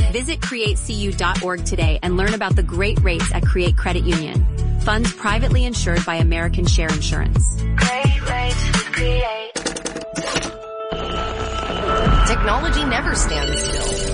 Visit createcu.org today and learn about the great rates at Create Credit Union. Funds privately insured by American Share Insurance. Great rates with Create. Technology never stands still.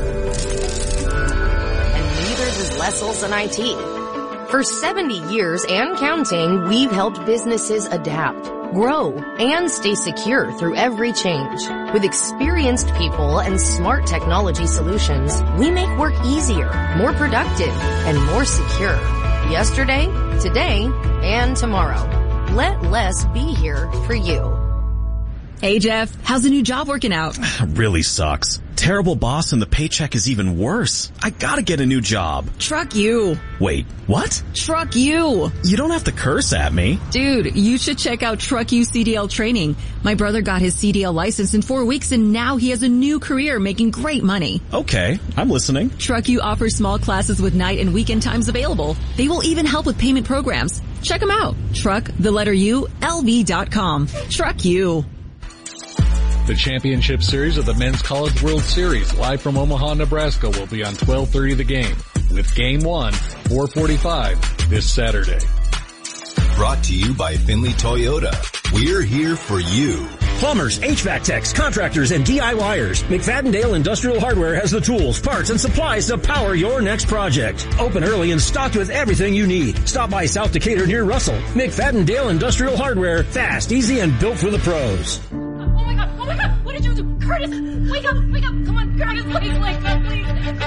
And neither does Lessel's and IT. For 70 years and counting, we've helped businesses adapt, grow, and stay secure through every change. With experienced people and smart technology solutions, we make work easier, more productive, and more secure. Yesterday, today, and tomorrow. Let Less be here for you. Hey Jeff, how's the new job working out? Really sucks. Terrible boss and the paycheck is even worse. I gotta get a new job. Truck you. Wait, what? Truck you. You don't have to curse at me. Dude, you should check out Truck You CDL training. My brother got his CDL license in 4 weeks and now he has a new career making great money. Okay, I'm listening. Truck You offers small classes with night and weekend times available. They will even help with payment programs. Check them out. Truck, the letter U, LV.com. Truck You. The championship series of the Men's College World Series, live from Omaha, Nebraska, will be on 12:30 The Game, with Game 1, 4:45, this Saturday. Brought to you by Finley Toyota. We're here for you. Plumbers, HVAC techs, contractors, and DIYers. McFadden-Dale Industrial Hardware has the tools, parts, and supplies to power your next project. Open early and stocked with everything you need. Stop by South Decatur near Russell. McFadden-Dale Industrial Hardware. Fast, easy, and built for the pros. Oh my God, what did you do? Curtis, wake up, come on, Curtis, please, wake up, please, come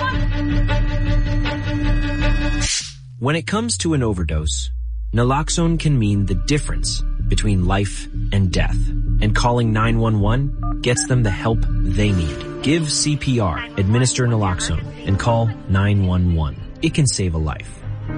on. When it comes to an overdose, naloxone can mean the difference between life and death, and calling 911 gets them the help they need. Give CPR, administer naloxone, and call 911. It can save a life.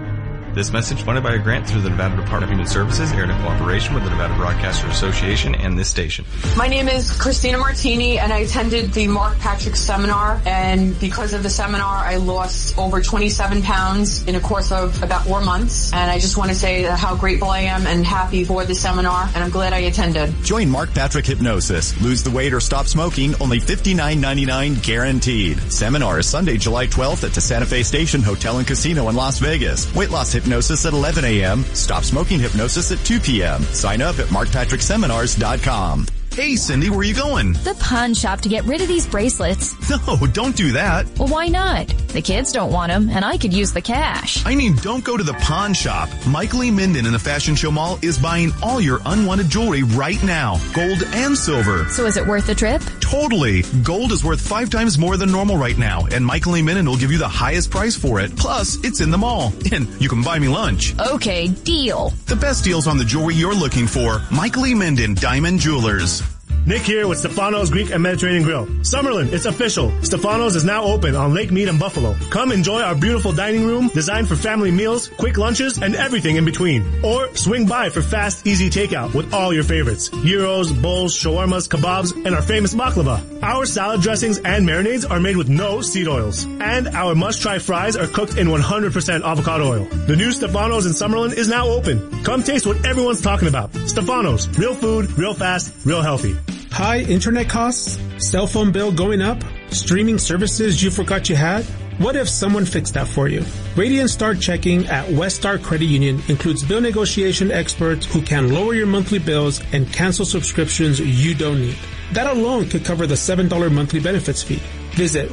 This message funded by a grant through the Nevada Department of Human Services, aired in cooperation with the Nevada Broadcasters Association and this station. My name is Christina Martini, and I attended the Mark Patrick seminar, and because of the seminar, I lost over 27 pounds in a course of about 4 months, and I just want to say how grateful I am and happy for the seminar, and I'm glad I attended. Join Mark Patrick Hypnosis. Lose the weight or stop smoking, only $59.99 guaranteed. Seminar is Sunday, July 12th at the Santa Fe Station Hotel and Casino in Las Vegas. Weight loss hypnosis at 11 a.m. Stop smoking hypnosis at 2 p.m. Sign up at markpatrickseminars.com. Hey, Cindy, where are you going? The pawn shop to get rid of these bracelets. No, don't do that. Well, why not? The kids don't want them, and I could use the cash. I mean, don't go to the pawn shop. Mike Lee Minden in the Fashion Show Mall is buying all your unwanted jewelry right now. Gold and silver. So is it worth the trip? Totally. Gold is worth 5 times more than normal right now, and Mike Lee Minden will give you the highest price for it. Plus, it's in the mall, and you can buy me lunch. Okay, deal. The best deals on the jewelry you're looking for. Mike Lee Minden, Diamond Jewelers. Nick here with Stefano's Greek and Mediterranean Grill. Summerlin, it's official. Stefano's is now open on Lake Mead and Buffalo. Come enjoy our beautiful dining room designed for family meals, quick lunches, and everything in between. Or swing by for fast, easy takeout with all your favorites. Gyros, bowls, shawarmas, kebabs, and our famous baklava. Our salad dressings and marinades are made with no seed oils. And our must-try fries are cooked in 100% avocado oil. The new Stefano's in Summerlin is now open. Come taste what everyone's talking about. Stefano's. Real food, real fast, real healthy. High internet costs? Cell phone bill going up? Streaming services you forgot you had? What if someone fixed that for you? Radiant Start Checking at West Star Credit Union includes bill negotiation experts who can lower your monthly bills and cancel subscriptions you don't need. That alone could cover the $7 monthly benefits fee. Visit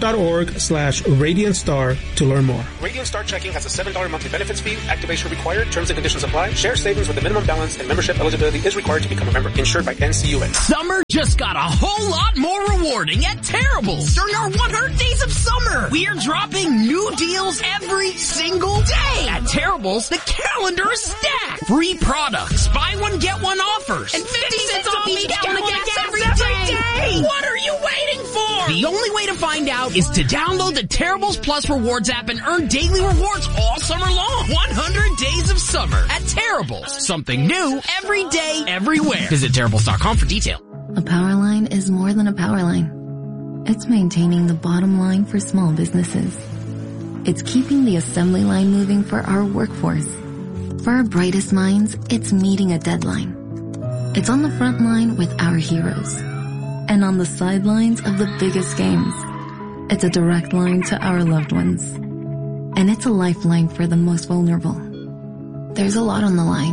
weststar.org/RadiantStar to learn more. Radiant Start Checking has a $7 monthly benefits fee. Activation required. Terms and conditions apply. Share savings with a minimum balance and membership eligibility is required to become a member. Insured by NCUA. Summer just got a whole lot more rewarding at Terrible's during our 100 days of summer. We are dropping new deals every single day. At Terrible's, the calendar is stacked. Free products, buy one, get one offers, and 50 cents off each gallon of gas every day. What are you waiting for? The only way to find out is to download the Terrible's Plus Rewards app and earn daily rewards all summer long. 100 days of summer at Terrible's. Something new every day, everywhere. Visit Terrible's.com for details. A power line is more than a power line. It's maintaining the bottom line for small businesses. It's keeping the assembly line moving for our workforce. For our brightest minds, it's meeting a deadline. It's on the front line with our heroes. And on the sidelines of the biggest games. It's a direct line to our loved ones. And it's a lifeline for the most vulnerable. There's a lot on the line.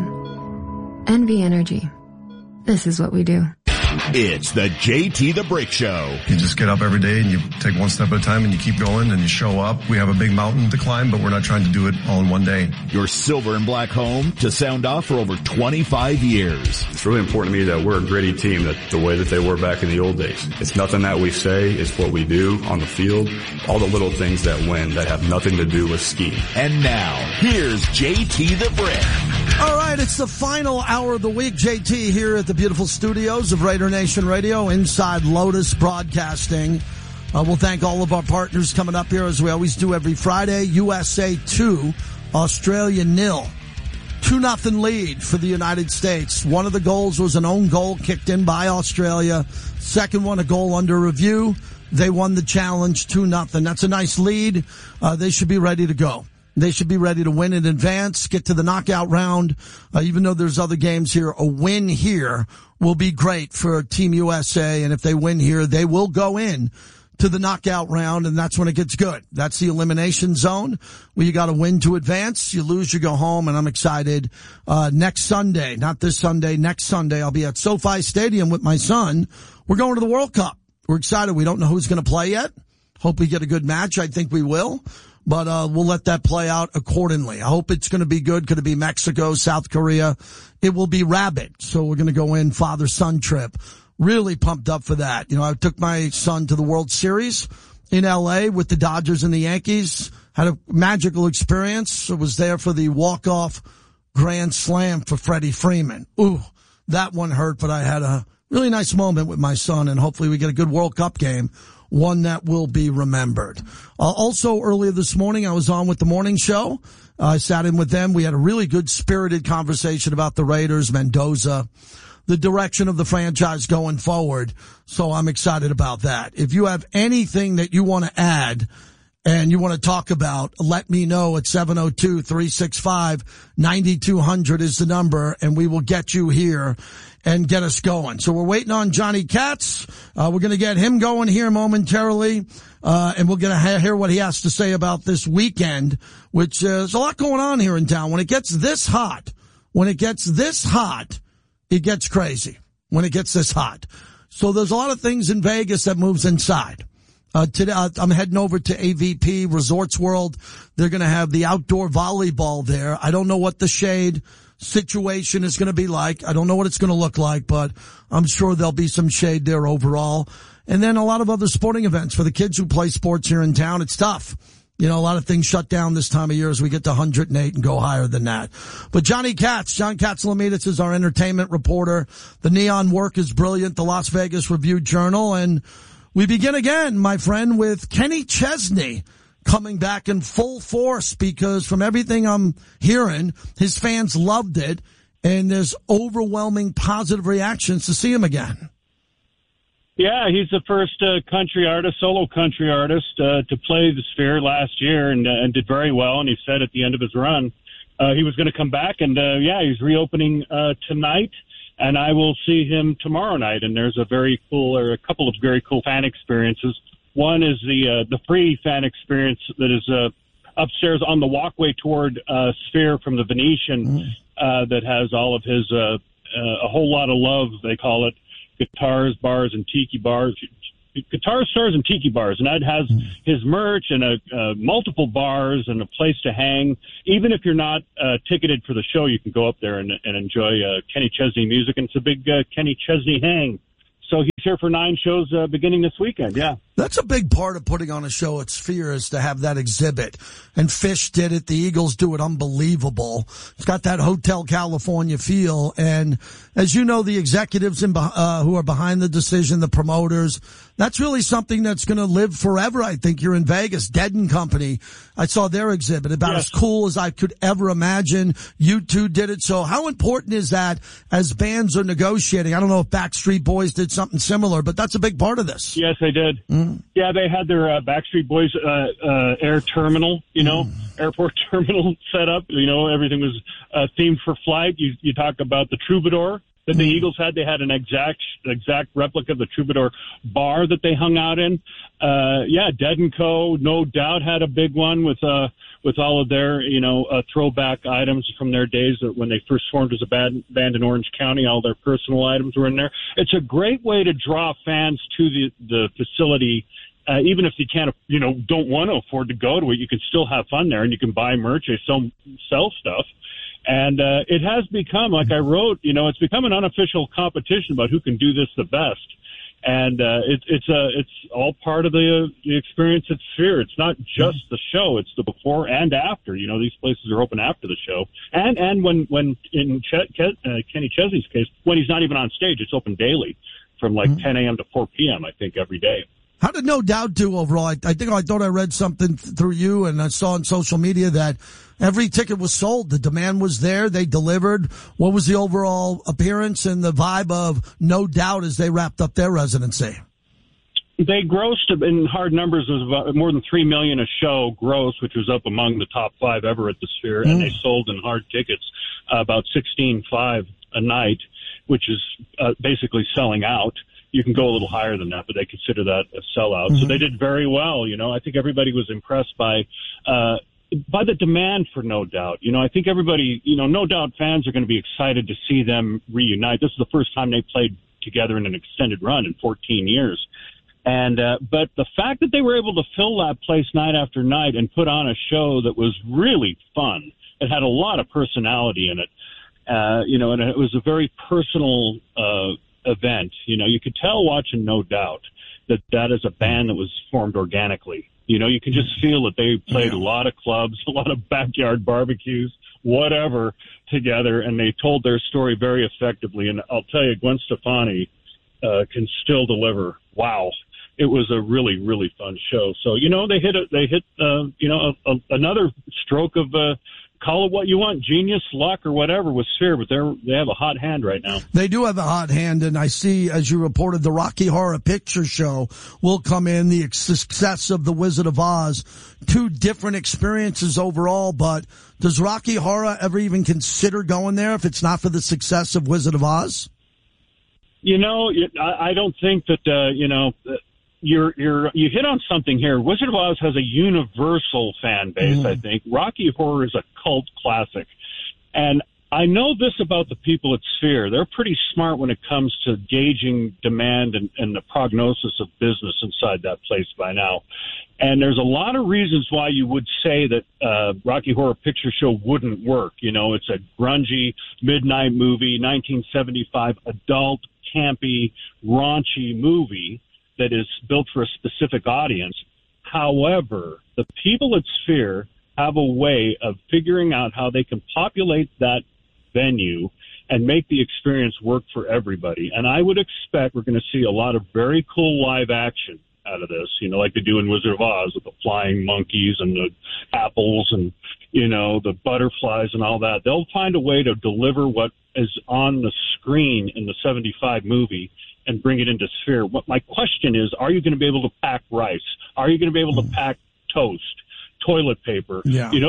NV Energy. This is what we do. It's the JT the Brick Show. You just get up every day and you take one step at a time and you keep going and you show up. We have a big mountain to climb, but we're not trying to do it all in one day. Your silver and black home to sound off for over 25 years. It's really important to me that we're a gritty team, that the way that they were back in the old days. It's nothing that we say, it's what we do on the field. All the little things that win that have nothing to do with skiing. And now, here's JT the Brick. All right, it's the final hour of the week. JT here at the beautiful studios of Raider Nation Radio inside Lotus Broadcasting. We'll thank all of our partners coming up here as we always do every Friday. USA 2, Australia 0. 2-0 lead for the United States. One of the goals was an own goal kicked in by Australia. Second one, a goal under review. They won the challenge 2-0. That's a nice lead. They should be ready to go. They should be ready to win in advance, get to the knockout round. Even though there's other games here, a win here will be great for Team USA. And if they win here, they will go in to the knockout round, and that's when it gets good. That's the elimination zone where you got to win to advance. You lose, you go home, and I'm excited. Next Sunday, not this Sunday, next Sunday, I'll be at SoFi Stadium with my son. We're going to the World Cup. We're excited. We don't know who's going to play yet. Hope we get a good match. I think we will. But we'll let that play out accordingly. I hope it's going to be good. Could it be Mexico, South Korea? It will be rabid. So we're going to go in father-son trip. Really pumped up for that. You know, I took my son to the World Series in L.A. with the Dodgers and the Yankees. Had a magical experience. I was there for the walk-off grand slam for Freddie Freeman. Ooh, that one hurt, but I had a really nice moment with my son, and hopefully we get a good World Cup game. One that will be remembered. Also, earlier this morning, I was on with the morning show. I sat in with them. We had a really good spirited conversation about the Raiders, Mendoza, the direction of the franchise going forward. So I'm excited about that. If you have anything that you want to add and you want to talk about, let me know at 702-365-9200 is the number, and we will get you here and get us going. So we're waiting on Johnny Katz. We're going to get him going here momentarily, and we're going to hear what he has to say about this weekend, which is a lot going on here in town. When it gets this hot, it gets crazy when it gets this hot. So there's a lot of things in Vegas that moves inside. Today, I'm heading over to AVP Resorts World. They're going to have the outdoor volleyball there. I don't know what the shade situation is going to be like. I don't know what it's going to look like, but I'm sure there'll be some shade there overall. And then a lot of other sporting events for the kids who play sports here in town. It's tough. You know, a lot of things shut down this time of year as we get to 108 and go higher than that. But Johnny Katz, John Katzlamides is our entertainment reporter. The Neon work is brilliant, the Las Vegas Review-Journal. And we begin again, my friend, with Kenny Chesney coming back in full force, because from everything I'm hearing, his fans loved it, and there's overwhelming positive reactions to see him again. Yeah, he's the first solo country artist to play the Sphere last year and did very well, and he said at the end of his run he was going to come back, and he's reopening tonight, and I will see him tomorrow night, and there's a couple of very cool fan experiences. One is the free fan experience that is upstairs on the walkway toward Sphere from the Venetian that has all of his a whole lot of love, they call it, guitars, bars, and tiki bars. Guitar stores and tiki bars, and that has his merch and multiple bars and a place to hang. Even if you're not ticketed for the show, you can go up there and enjoy Kenny Chesney music, and it's a big Kenny Chesney hang. So he's here for 9 shows beginning this weekend, yeah. That's a big part of putting on a show at Sphere, is to have that exhibit. And Fish did it. The Eagles do it unbelievable. It's got that Hotel California feel. And as you know, the executives who are behind the decision, the promoters, that's really something that's going to live forever, I think, here in Vegas. Dead & Company, I saw their exhibit, about as cool as I could ever imagine. U2 did it. So how important is that as bands are negotiating? I don't know if Backstreet Boys did something similar, but that's a big part of this. Yes, they did. Yeah, they had their Backstreet Boys air terminal, airport terminal set up. Everything was themed for flight. You talk about the Troubadour. that the Eagles had. They had an exact replica of the Troubadour bar that they hung out in. Dead & Co. no doubt had a big one with all of their, throwback items from their days when they first formed as a band in Orange County. All their personal items were in there. It's a great way to draw fans to the facility. Even if you can't, don't want to afford to go to it, you can still have fun there, and you can buy merch. They sell stuff. And it has become, like I wrote, it's become an unofficial competition about who can do this the best. And it's all part of the experience at Sphere. It's not just the show; it's the before and after. These places are open after the show, and when in Kenny Chesney's case, when he's not even on stage, it's open daily from like 10 a.m. to 4 p.m. I think every day. How did No Doubt do overall? I thought I read something through you, and I saw on social media that every ticket was sold. The demand was there. They delivered. What was the overall appearance and the vibe of No Doubt as they wrapped up their residency? They grossed in hard numbers. It was about more than $3 million a show gross, which was up among the top 5 ever at the Sphere. And they sold in hard tickets about 16.5 a night, which is basically selling out. You can go a little higher than that, but they consider that a sellout. So they did very well. I think everybody was impressed by the demand for No Doubt. I think everybody, No Doubt fans are going to be excited to see them reunite. This is the first time they played together in an extended run in 14 years. And, but the fact that they were able to fill that place night after night and put on a show that was really fun, it had a lot of personality in it, and it was a very personal, event. You could tell watching No Doubt that is a band that was formed organically. You can just feel that they played a lot of clubs, a lot of backyard barbecues, whatever, together, and they told their story very effectively. And I'll tell you, Gwen Stefani can still deliver. Wow. It was a really, really fun show. So, they hit another stroke of, call it what you want, genius, luck, or whatever with Sphere, but they have a hot hand right now. They do have a hot hand, and I see, as you reported, the Rocky Horror Picture Show will come in, the success of The Wizard of Oz. 2 different experiences overall, but does Rocky Horror ever even consider going there if it's not for the success of Wizard of Oz? I don't think that, you hit on something here. Wizard of Oz has a universal fan base, I think. Rocky Horror is a cult classic. And I know this about the people at Sphere. They're pretty smart when it comes to gauging demand and the prognosis of business inside that place by now. And there's a lot of reasons why you would say that Rocky Horror Picture Show wouldn't work. It's a grungy midnight movie, 1975 adult, campy, raunchy movie that is built for a specific audience. However, the people at Sphere have a way of figuring out how they can populate that venue and make the experience work for everybody. And I would expect we're going to see a lot of very cool live action out of this, like they do in Wizard of Oz with the flying monkeys and the apples and, the butterflies and all that. They'll find a way to deliver what is on the screen in the 75 movie and bring it into Sphere. What my question is, are you going to be able to pack rice? Are you going to be able to pack toast, toilet paper,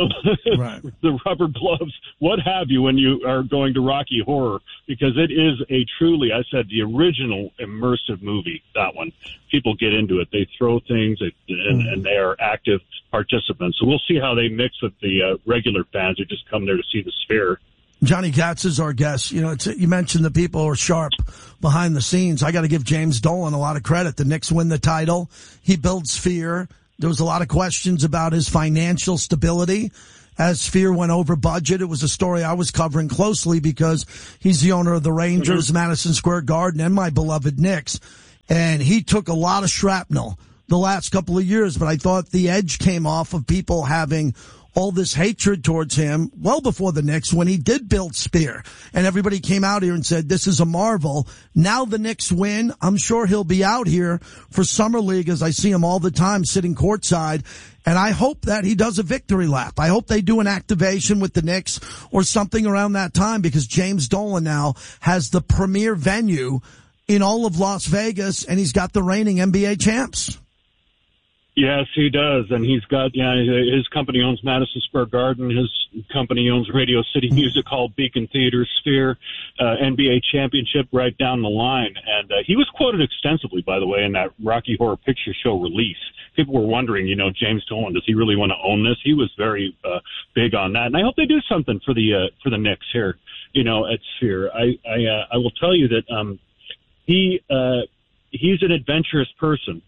right. the rubber gloves, what have you when you are going to Rocky Horror? Because it is a truly, I said, the original immersive movie, that one. People get into it. They throw things and they are active participants. So we'll see how they mix with the regular fans who just come there to see the Sphere. Johnny Katz is our guest. You mentioned the people who are sharp behind the scenes. I got to give James Dolan a lot of credit. The Knicks win the title. He builds Sphere. There was a lot of questions about his financial stability as Sphere went over budget. It was a story I was covering closely because he's the owner of the Rangers, Madison Square Garden, and my beloved Knicks. And he took a lot of shrapnel the last couple of years, but I thought the edge came off of people having all this hatred towards him well before the Knicks when he did build Sphere. And everybody came out here and said, this is a marvel. Now the Knicks win. I'm sure he'll be out here for Summer League, as I see him all the time sitting courtside. And I hope that he does a victory lap. I hope they do an activation with the Knicks or something around that time, because James Dolan now has the premier venue in all of Las Vegas, and he's got the reigning NBA champs. Yes, he does, and he's got his company owns Madison Square Garden. His company owns Radio City Music Hall, Beacon Theater, Sphere, NBA Championship right down the line. And he was quoted extensively, by the way, in that Rocky Horror Picture Show release. People were wondering, James Dolan, does he really want to own this? He was very big on that, and I hope they do something for the Knicks here, at Sphere. I will tell you that he's an adventurous person.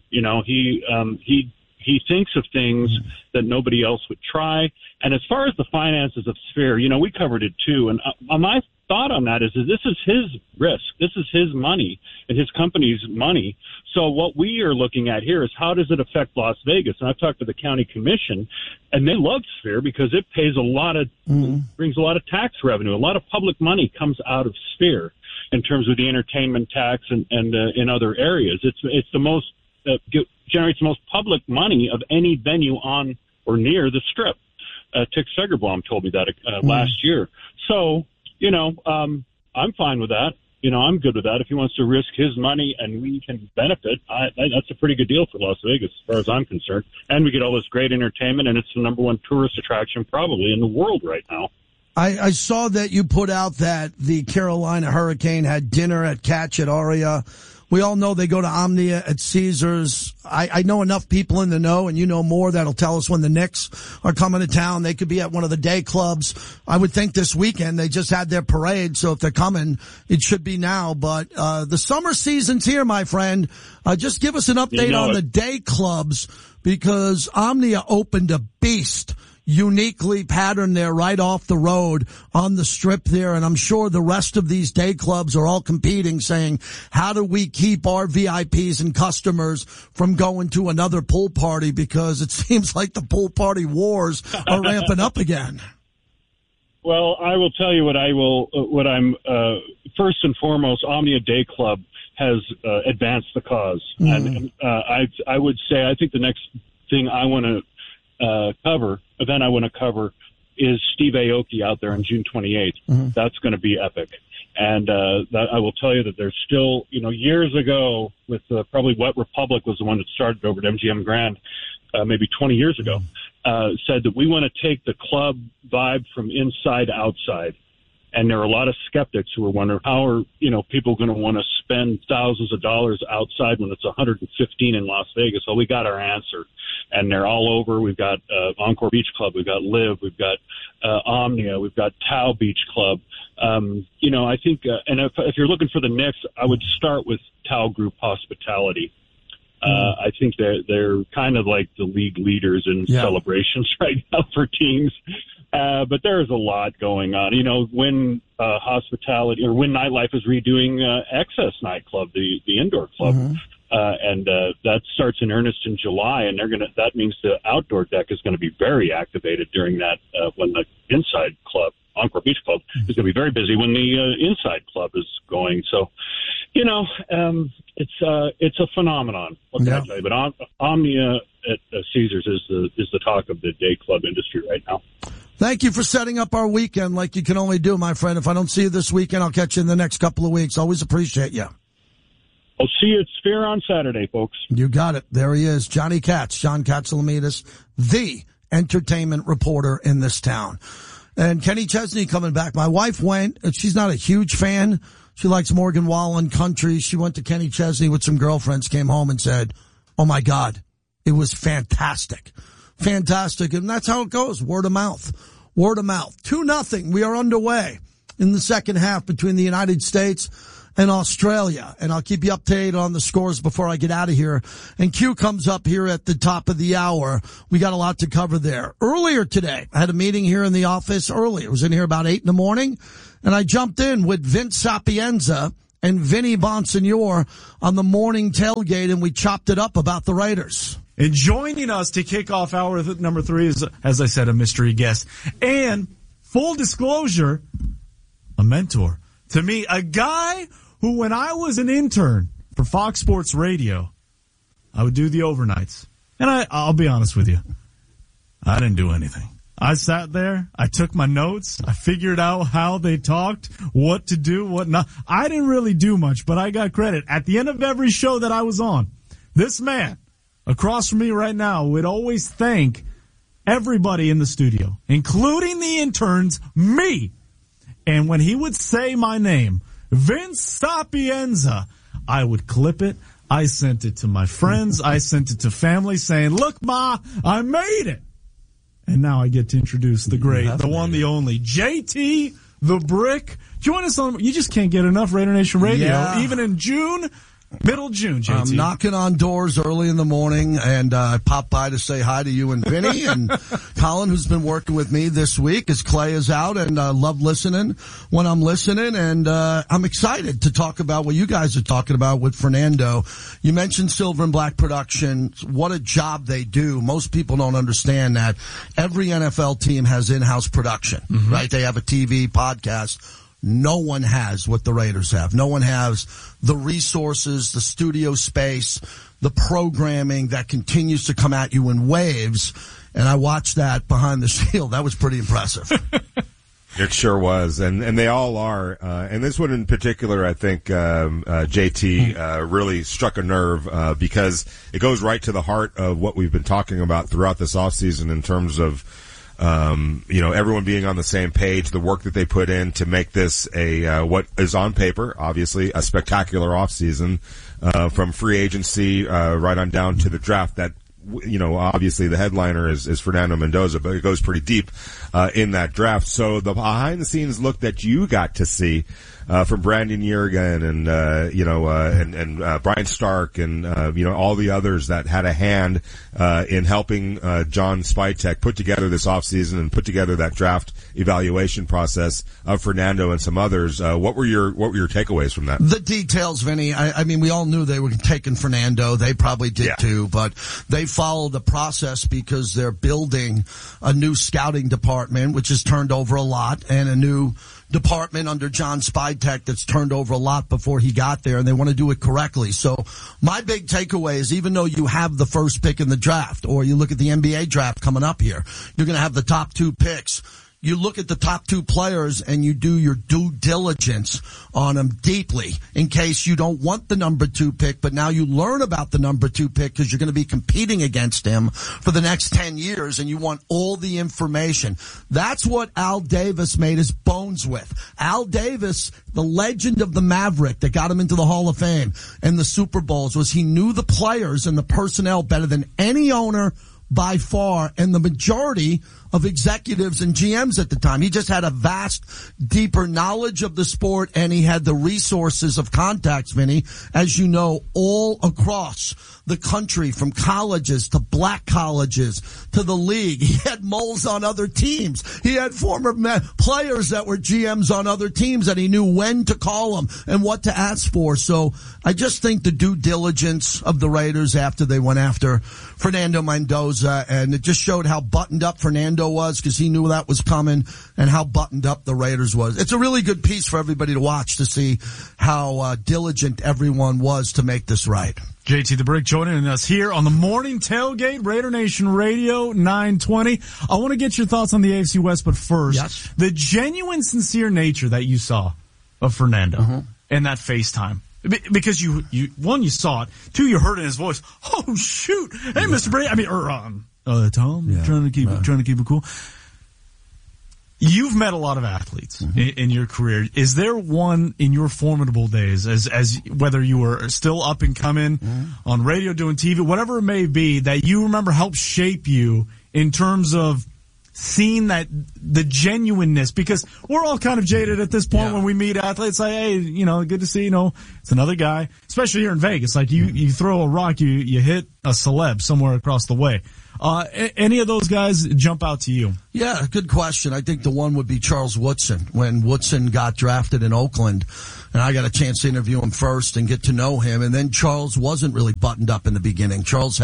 He thinks of things that nobody else would try. And as far as the finances of Sphere, we covered it too. And my thought on that is this is his risk. This is his money and his company's money. So what we are looking at here is how does it affect Las Vegas? And I've talked to the county commission, and they love Sphere because it pays brings a lot of tax revenue. A lot of public money comes out of Sphere in terms of the entertainment tax and in other areas. It's the most generates the most public money of any venue on or near the Strip. Tick Segerblom told me that last year. So, I'm fine with that. I'm good with that. If he wants to risk his money and we can benefit, that's a pretty good deal for Las Vegas as far as I'm concerned. And we get all this great entertainment, and it's the number one tourist attraction probably in the world right now. I saw that you put out that the Carolina Hurricane had dinner at Catch at Aria. We all know they go to Omnia at Caesars. I know enough people in the know, and you know more, that'll tell us when the Knicks are coming to town. They could be at one of the day clubs. I would think this weekend. They just had their parade, so if they're coming, it should be now. But the summer season's here, my friend. Just give us an update on the day clubs, because Omnia opened a beast. Uniquely patterned there right off the road on the Strip there. And I'm sure the rest of these day clubs are all competing, saying, how do we keep our VIPs and customers from going to another pool party? Because it seems like the pool party wars are ramping up again. Well, I will tell you what I'm first and foremost, Omnia Day Club has advanced the cause. And I would say, I think the next thing I want to event I want to cover is Steve Aoki out there on June 28th. That's going to be epic. And that I will tell you that there's still, years ago with probably Wet Republic was the one that started over at MGM Grand maybe 20 years ago, said that we want to take the club vibe from inside outside. And there are a lot of skeptics who are wondering how are, people going to want to spend thousands of dollars outside when it's 115 in Las Vegas. Well, we got our answer, and they're all over. We've got Encore Beach Club, we've got Live, we've got Omnia, we've got Tao Beach Club. I think, and if you're looking for the Knicks, I would start with Tao Group Hospitality. I think they're kind of like the league leaders in celebrations right now for teams. But there's a lot going on. Wynn Hospitality or Wynn Nightlife is redoing Excess Nightclub, the indoor club, and that starts in earnest in July. And that means the outdoor deck is going to be very activated during that when the inside club, Encore Beach Club, is going to be very busy when the inside club is going. So, it's a phenomenon. What can I tell you? But Omnia at Caesars is the talk of the day club industry right now. Thank you for setting up our weekend like you can only do, my friend. If I don't see you this weekend, I'll catch you in the next couple of weeks. Always appreciate you. I'll see you at Sphere on Saturday, folks. You got it. There he is, Johnny Katz, John Katsilometes, the entertainment reporter in this town. And Kenny Chesney coming back. My wife went. She's not a huge fan. She likes Morgan Wallen country. She went to Kenny Chesney with some girlfriends, came home and said, oh, my God, it was fantastic. Fantastic. And that's how it goes. Word of mouth. Word of mouth. 2-0. We are underway in the second half between the United States and Australia. And I'll keep you updated on the scores before I get out of here. And Q comes up here at the top of the hour. We got a lot to cover there. Earlier today, I had a meeting here in the office early. I was in here about 8 a.m. and I jumped in with Vince Sapienza and Vinny Bonsignore on the morning tailgate, and we chopped it up about the Raiders. And joining us to kick off hour number 3 is, as I said, a mystery guest. And full disclosure, a mentor to me, a guy who, when I was an intern for Fox Sports Radio, I would do the overnights. And I'll be honest with you, I didn't do anything. I sat there, I took my notes, I figured out how they talked, what to do, what not. I didn't really do much, but I got credit. At the end of every show that I was on, this man across from me right now would always thank everybody in the studio, including the interns, me. And when he would say my name, Vince Sapienza, I would clip it. I sent it to my friends. I sent it to family saying, look, Ma, I made it. And now I get to introduce the great, the one, the only, JT the Brick. Join us on, you just can't get enough Raider Nation Radio, even in June. Middle June, JT. I'm knocking on doors early in the morning, and I pop by to say hi to you and Vinny and Colin, who's been working with me this week as Clay is out, and love listening when I'm listening, and I'm excited to talk about what you guys are talking about with Fernando. You mentioned Silver and Black Productions. What a job they do. Most people don't understand that every NFL team has in-house production, right? They have a TV, podcast. No one has what the Raiders have. No one has the resources, the studio space, the programming that continues to come at you in waves. And I watched that behind the shield. That was pretty impressive. It sure was. And they all are. And this one in particular, I think, JT, really struck a nerve, because it goes right to the heart of what we've been talking about throughout this offseason in terms of, everyone being on the same page, the work that they put in to make this what is on paper, obviously, a spectacular offseason, from free agency, right on down to the draft that, obviously the headliner is Fernando Mendoza, but it goes pretty deep, in that draft. So the behind the scenes look that you got to see, from Brandon Jurgen and Brian Stark and, all the others that had a hand, in helping, John Spytek put together this offseason and put together that draft evaluation process of Fernando and some others. What were your takeaways from that? The details, Vinny. I mean, we all knew they were taking Fernando. They probably did too, but they follow the process because they're building a new scouting department, which has turned over a lot, and a new department under John Spytek that's turned over a lot before he got there, and they want to do it correctly. So my big takeaway is, even though you have the first pick in the draft, or you look at the NBA draft coming up here, you're going to have the top 2 picks. You look at the top 2 players and you do your due diligence on them deeply in case you don't want the number 2 pick, but now you learn about the number 2 pick because you're going to be competing against him for the next 10 years and you want all the information. That's what Al Davis made his bones with. Al Davis, the legend of the Maverick that got him into the Hall of Fame and the Super Bowls, was he knew the players and the personnel better than any owner by far, and the majority of executives and GMs at the time. He just had a vast, deeper knowledge of the sport, and he had the resources of contacts, Vinny, as you know, all across the country, from colleges to black colleges to the league. He had moles on other teams. He had former players that were GMs on other teams, and he knew when to call them and what to ask for. So I just think the due diligence of the Raiders after they went after Fernando Mendoza, and it just showed how buttoned up Fernando was, because he knew that was coming, and how buttoned up the Raiders was. It's a really good piece for everybody to watch, to see how diligent everyone was to make this right. JT the Brick joining us here on the Morning Tailgate, Raider Nation Radio 920. I want to get your thoughts on the AFC West, but first, the genuine, sincere nature that you saw of Fernando and that FaceTime. Because you saw it. 2, you heard it in his voice. Oh shoot! Hey, Mr. Brady. I mean, Tom. Trying to keep it cool. You've met a lot of athletes in your career. Is there one in your formidable days, as whether you were still up and coming on radio, doing TV, whatever it may be, that you remember helped shape you in terms of seeing that the genuineness? Because we're all kind of jaded at this point when we meet athletes. Like, hey, good to see. It's another guy. Especially here in Vegas, like you throw a rock, you hit a celeb somewhere across the way. Any of those guys jump out to you? Yeah, good question. I think the one would be Charles Woodson. When Woodson got drafted in Oakland, and I got a chance to interview him first and get to know him, and then Charles wasn't really buttoned up in the beginning. Charles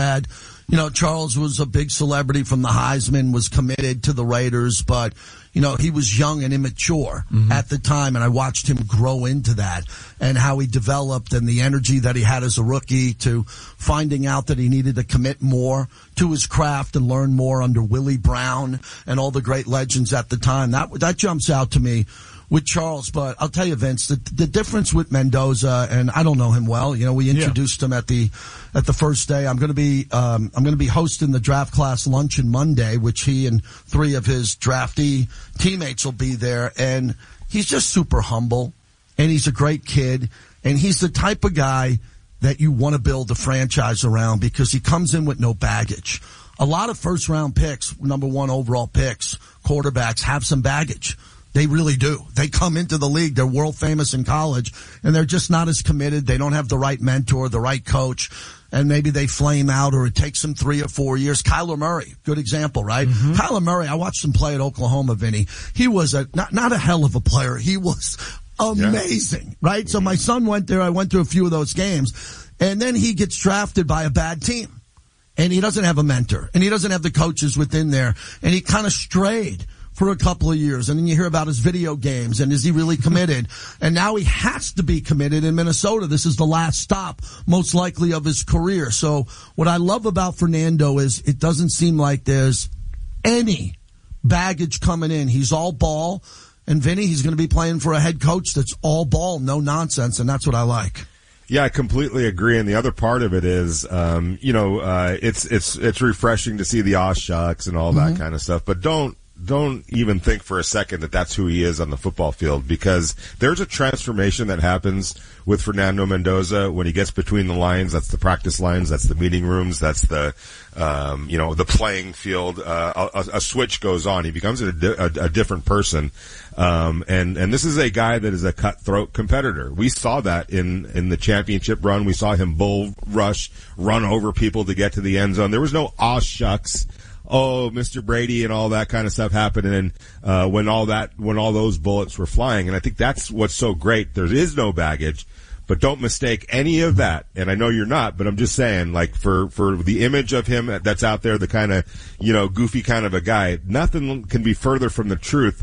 was a big celebrity from the Heisman, was committed to the Raiders, but, he was young and immature at the time, and I watched him grow into that, and how he developed, and the energy that he had as a rookie, to finding out that he needed to commit more to his craft and learn more under Willie Brown and all the great legends at the time. That jumps out to me with Charles, but I'll tell you, Vince, the difference with Mendoza, and I don't know him well. We introduced him at the first day. I'm going to be hosting the draft class luncheon Monday, which he and 3 of his draftee teammates will be there. And he's just super humble, and he's a great kid, and he's the type of guy that you want to build a franchise around because he comes in with no baggage. A lot of first round picks, number 1 overall picks, quarterbacks have some baggage. They really do. They come into the league, they're world famous in college, and they're just not as committed. They don't have the right mentor, the right coach, and maybe they flame out or it takes them 3 or 4 years. Kyler Murray, good example, right? Mm-hmm. Kyler Murray, I watched him play at Oklahoma, Vinny. He was not a hell of a player. He was amazing, right? So my son went there. I went to a few of those games, and then he gets drafted by a bad team, and he doesn't have a mentor, and he doesn't have the coaches within there, and he kind of strayed for a couple of years. And then you hear about his video games, and is he really committed? And now he has to be committed in Minnesota. This is the last stop, most likely, of his career. So what I love about Fernando is it doesn't seem like there's any baggage coming in. He's all ball. And Vinny, he's going to be playing for a head coach that's all ball, no nonsense, and that's what I like. Yeah, I completely agree. And the other part of it is, it's refreshing to see the aw shucks and all that kind of stuff. But don't even think for a second that that's who he is on the football field, because there's a transformation that happens with Fernando Mendoza when he gets between the lines. That's the practice lines. That's the meeting rooms. That's the, the playing field. A switch goes on. He becomes a different person. And this is a guy that is a cutthroat competitor. We saw that in the championship run. We saw him bull rush, run over people to get to the end zone. There was no aw shucks. Oh, Mr. Brady and all that kind of stuff happening, when all those bullets were flying. And I think that's what's so great. There is no baggage, but don't mistake any of that. And I know you're not, but I'm just saying, like, for the image of him that's out there, the kind of, goofy kind of a guy, nothing can be further from the truth,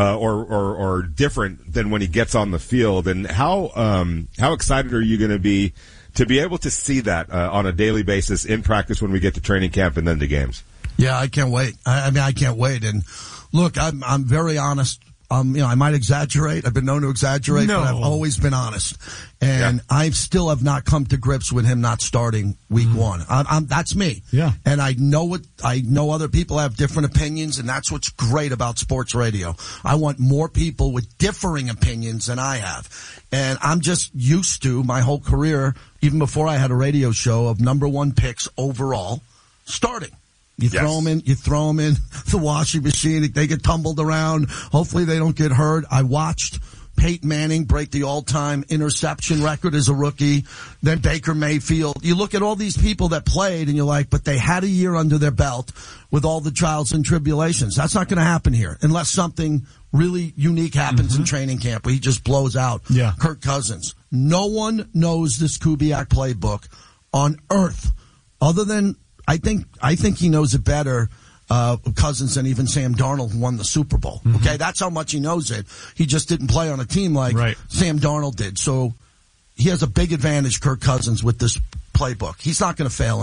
or different than when he gets on the field. And how excited are you going to be able to see that, on a daily basis in practice when we get to training camp and then to games? Yeah, I can't wait. I can't wait. And look, I'm very honest. I might exaggerate. I've been known to exaggerate, but I've always been honest. And I still have not come to grips with him not starting week 1. That's me. Yeah. And I know other people have different opinions, and that's what's great about sports radio. I want more people with differing opinions than I have. And I'm just used to my whole career, even before I had a radio show, of number 1 picks overall starting. You throw them in the washing machine. They get tumbled around. Hopefully they don't get hurt. I watched Peyton Manning break the all-time interception record as a rookie. Then Baker Mayfield. You look at all these people that played and you're like, but they had a year under their belt with all the trials and tribulations. That's not going to happen here unless something really unique happens in training camp where he just blows out Kirk Cousins. No one knows this Kubiak playbook on earth other than I think he knows it better, Cousins, than even Sam Darnold, who won the Super Bowl. Okay, that's how much he knows it. He just didn't play on a team like Sam Darnold did. So he has a big advantage, Kirk Cousins, with this playbook. He's not going to fail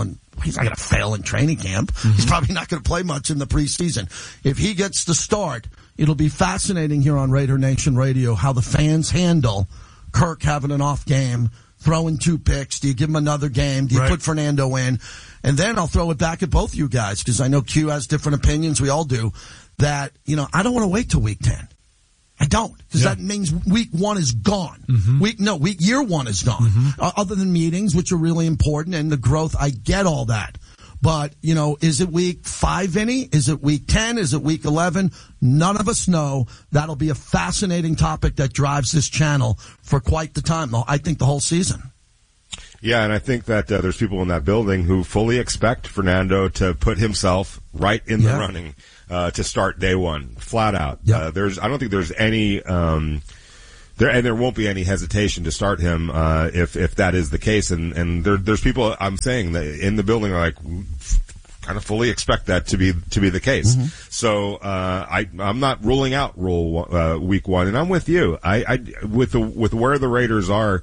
in training camp. He's probably not going to play much in the preseason. If he gets the start, it'll be fascinating here on Raider Nation Radio how the fans handle Kirk having an off game, throwing 2 picks. Do you give him another game? Do you put Fernando in? And then I'll throw it back at both you guys, because I know Q has different opinions. We all do. That, I don't want to wait till week 10. I don't, because that means week 1 is gone. Year 1 is gone. Other than meetings, which are really important, and the growth, I get all that. But, is it week 5, Vinny? Is it week 10? Is it week 11? None of us know. That'll be a fascinating topic that drives this channel for quite the time, I think the whole season. Yeah, and I think that there's people in that building who fully expect Fernando to put himself right in the running to start day 1, flat out. I don't think there's any there won't be any hesitation to start him if that is the case. And there's people I'm saying that in the building are like kind of fully expect that to be the case. So I'm not ruling out week 1, and I'm with you. With where the Raiders are.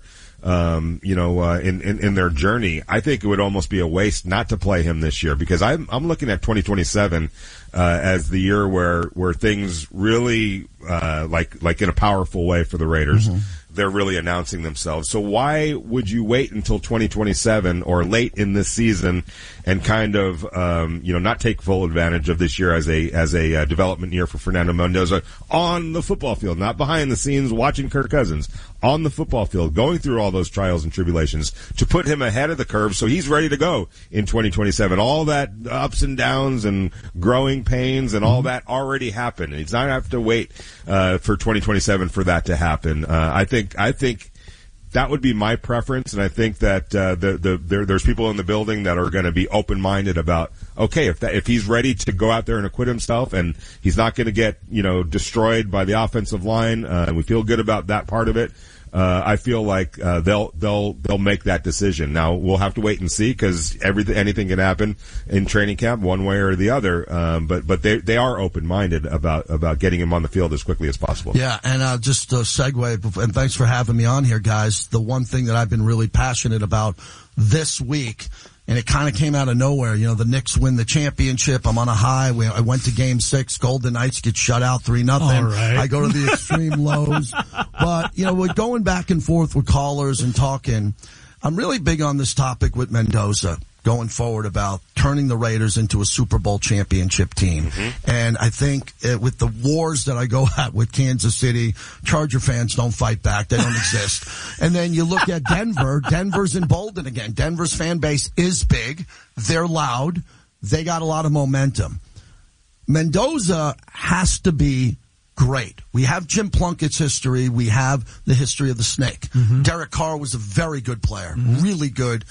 in their journey. I think it would almost be a waste not to play him this year, because I'm looking at 2027 as the year where things really like in a powerful way for the Raiders. Mm-hmm. They're really announcing themselves. So why would you wait until 2027 or late in this season and kind of not take full advantage of this year as a development year for Fernando Mendoza on the football field, not behind the scenes watching Kirk Cousins, on the football field, going through all those trials and tribulations to put him ahead of the curve so he's ready to go in 2027. All that ups and downs and growing pains and all that already happened. He's not have to wait for 2027 for that to happen. I think that would be my preference, and I think that there's people in the building that are going to be open-minded about, okay, if he's ready to go out there and acquit himself, and he's not going to get destroyed by the offensive line, and we feel good about that part of it. I feel like they'll make that decision. Now we'll have to wait and see, because anything can happen in training camp one way or the other. But they are open minded about getting him on the field as quickly as possible. Yeah, and just a segue, and thanks for having me on here, guys. The one thing that I've been really passionate about this week, and it kind of came out of nowhere. The Knicks win the championship. I'm on a high. I went to Game 6. Golden Knights get shut out 3-0. Right. I go to the extreme lows. But, we're going back and forth with callers and talking. I'm really big on this topic with Mendoza going forward about turning the Raiders into a Super Bowl championship team. Mm-hmm. And I think with the wars that I go at with Kansas City, Charger fans don't fight back. They don't exist. And then you look at Denver. Denver's emboldened again. Denver's fan base is big. They're loud. They got a lot of momentum. Mendoza has to be great. We have Jim Plunkett's history. We have the history of the snake. Mm-hmm. Derek Carr was a very good player. Mm-hmm. Really good.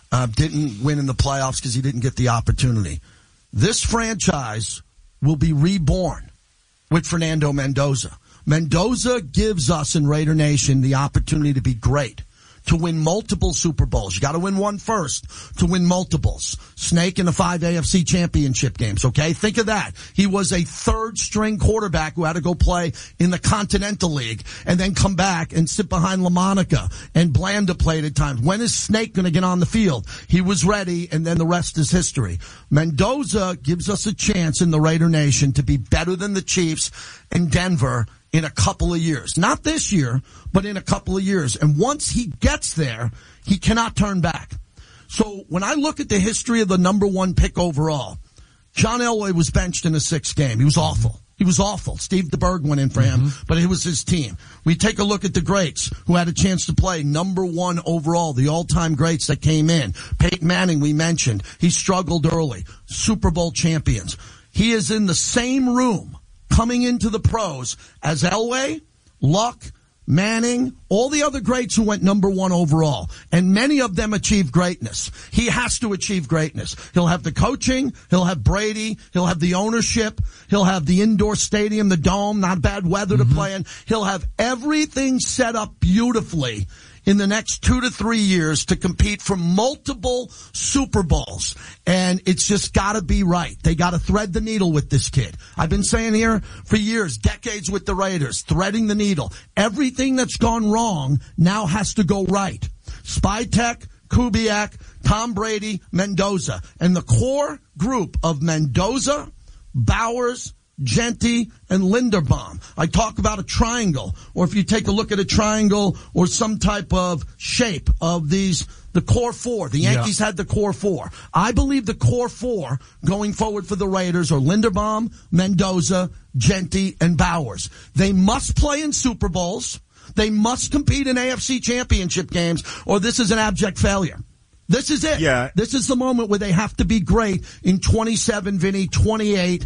Didn't win in the playoffs because he didn't get the opportunity. This franchise will be reborn with Fernando Mendoza. Mendoza gives us in Raider Nation the opportunity to be great, to win multiple Super Bowls. You got to win one first to win multiples. Snake in the 5 AFC championship games, okay? Think of that. He was a third-string quarterback who had to go play in the Continental League and then come back and sit behind LaMonica, and Blanda played at times. When is Snake going to get on the field? He was ready, and then the rest is history. Mendoza gives us a chance in the Raider Nation to be better than the Chiefs and Denver in a couple of years. Not this year, but in a couple of years. And once he gets there, he cannot turn back. So when I look at the history of the number one pick overall, John Elway was benched in the 6th game. He was awful. He was awful. Steve DeBerg went in for him, but it was his team. We take a look at the greats who had a chance to play number 1 overall, the all-time greats that came in. Peyton Manning, we mentioned. He struggled early. Super Bowl champions. He is in the same room coming into the pros as Elway, Luck, Manning, all the other greats who went number 1 overall. And many of them achieved greatness. He has to achieve greatness. He'll have the coaching. He'll have Brady. He'll have the ownership. He'll have the indoor stadium, the dome, not bad weather to play in. He'll have everything set up beautifully in the next 2 to 3 years to compete for multiple Super Bowls. And it's just got to be right. They got to thread the needle with this kid. I've been saying here for years, decades with the Raiders, threading the needle. Everything that's gone wrong now has to go right. Spytek, Kubiak, Tom Brady, Mendoza. And the core group of Mendoza, Bowers, Genti, and Linderbaum. I talk about a triangle, or if you take a look at a triangle or some type of shape of these, the core 4. The Yankees had the core 4. I believe the core 4 going forward for the Raiders are Linderbaum, Mendoza, Genti, and Bowers. They must play in Super Bowls. They must compete in AFC championship games, or this is an abject failure. This is it. Yeah. This is the moment where they have to be great in 27, Vinny, 28,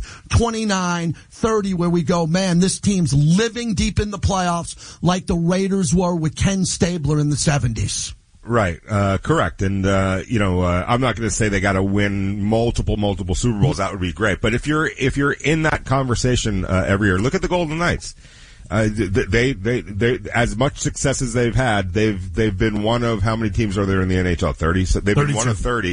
29, 30, where we go, man, this team's living deep in the playoffs like the Raiders were with Ken Stabler in the 70s. Right, correct. And, I'm not going to say they got to win multiple Super Bowls. That would be great. But if you're in that conversation, every year, look at the Golden Knights. They as much success as they've had, they've been one of, how many teams are there in the NHL? 30. So they've 32. Been one of 30.